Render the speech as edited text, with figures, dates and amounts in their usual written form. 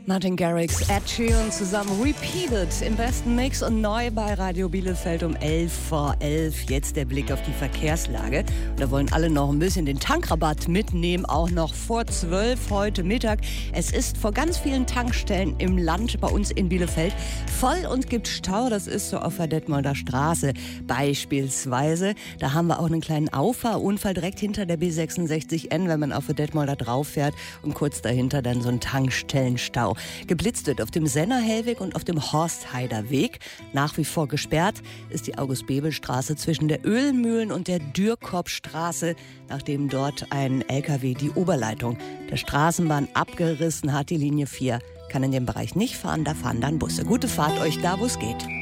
Martin Garrix, Ed Sheeran zusammen Repeated im besten Mix und neu bei Radio Bielefeld um 11 vor 11. Jetzt der Blick auf die Verkehrslage. Da wollen alle noch ein bisschen den Tankrabatt mitnehmen, auch noch vor 12 heute Mittag. Es ist vor ganz vielen Tankstellen im Land bei uns in Bielefeld voll und gibt Stau. Das ist so auf der Detmolder Straße beispielsweise. Da haben wir auch einen kleinen Auffahrunfall direkt hinter der B66N, wenn man auf der Detmolder drauf fährt und kurz dahinter dann so ein Tankstellenstau. Geblitzt wird auf dem Senner-Hellweg und auf dem Horstheider-Weg. Nach wie vor gesperrt ist die August-Bebel-Straße zwischen der Ölmühlen- und der Dürkop-Straße, nachdem dort ein LKW die Oberleitung der Straßenbahn abgerissen hat. Die Linie 4 kann in dem Bereich nicht fahren, da fahren dann Busse. Gute Fahrt euch da, wo es geht.